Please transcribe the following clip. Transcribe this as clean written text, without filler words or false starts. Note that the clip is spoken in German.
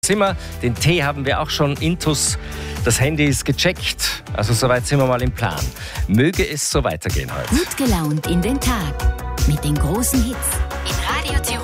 Zimmer. Den Tee haben wir auch schon intus. Das Handy ist gecheckt. Also soweit sind wir mal im Plan. Möge es so weitergehen heute. Gut gelaunt in den Tag mit den großen Hits in Radio Tirol.